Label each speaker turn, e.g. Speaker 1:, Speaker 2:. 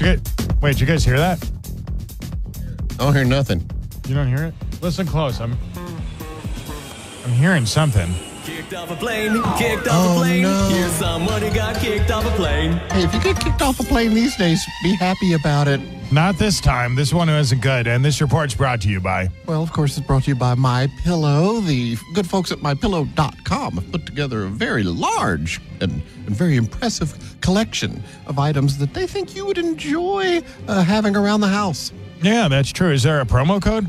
Speaker 1: Wait, did you guys hear that?
Speaker 2: I don't hear nothing.
Speaker 1: You don't hear it? Listen close. I'm hearing something.
Speaker 3: Kicked off a plane, kicked off a plane.
Speaker 2: No.
Speaker 3: Here's someone who got kicked off a plane.
Speaker 2: Hey, if you get kicked off a plane these days, be happy about it.
Speaker 1: Not this time. This one isn't good. And this report's brought to you by...
Speaker 2: Well, of course, it's brought to you by MyPillow. The good folks at MyPillow.com have put together a very large and very impressive collection of items that they think you would enjoy having around the house.
Speaker 1: Yeah, that's true. Is there a promo code?